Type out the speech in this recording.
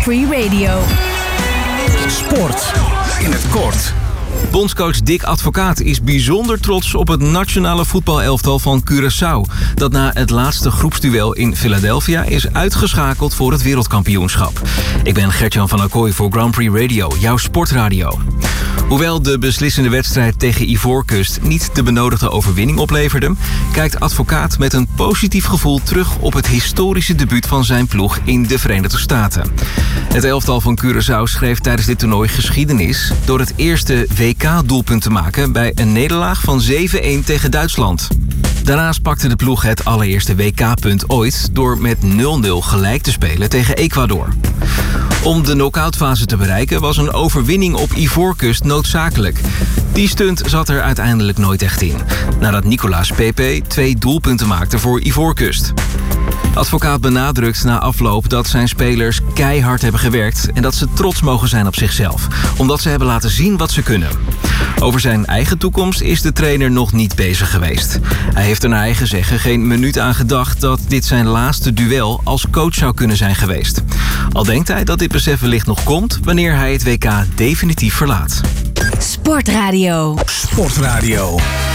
Free Radio. Sport in het kort. Bondscoach Dick Advocaat is bijzonder trots op het nationale voetbalelftal van Curaçao, dat na het laatste groepsduel in Philadelphia is uitgeschakeld voor het wereldkampioenschap. Ik ben Gert-Jan van Acquoy voor Grand Prix Radio, jouw sportradio. Hoewel de beslissende wedstrijd tegen Ivoorkust niet de benodigde overwinning opleverde, kijkt Advocaat met een positief gevoel terug op het historische debuut van zijn ploeg in de Verenigde Staten. Het elftal van Curaçao schreef tijdens dit toernooi geschiedenis door het eerste WK-doelpunt te maken bij een nederlaag van 7-1 tegen Duitsland. Daarnaast pakte de ploeg het allereerste WK-punt ooit door met 0-0 gelijk te spelen tegen Ecuador. Om de knock-outfase te bereiken was een overwinning op Ivoorkust noodzakelijk. Die stunt zat er uiteindelijk nooit echt in, nadat Nicolas Pepe 2 doelpunten maakte voor Ivoorkust. Advocaat benadrukt na afloop dat zijn spelers keihard hebben gewerkt en dat ze trots mogen zijn op zichzelf, omdat ze hebben laten zien wat ze kunnen. Over zijn eigen toekomst is de trainer nog niet bezig geweest. Hij heeft er naar eigen zeggen geen minuut aan gedacht dat dit zijn laatste duel als coach zou kunnen zijn geweest. Al denkt hij dat dit besef wellicht nog komt wanneer hij het WK definitief verlaat. Sportradio. Sportradio.